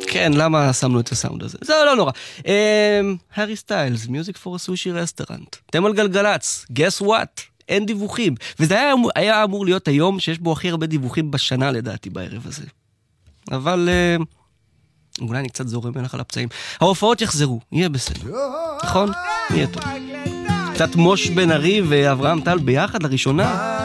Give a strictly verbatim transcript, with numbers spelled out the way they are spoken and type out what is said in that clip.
כן, למה שמנו את הסאונד הזה? זה לא נורא. הארי סטיילס, Music for a Sushi Restaurant. אתם על גלגלץ, guess what? אין דיווחים. וזה היה, היה אמור להיות היום שיש בו הכי הרבה דיווחים בשנה לדעתי בערב הזה. אבל אולי אני קצת זורם מלך על הפצעים. ההופעות יחזרו, יהיה בסדר. נכון? יהיה טוב. קצת מוש בן ארי ואברהם טל ביחד לראשונה.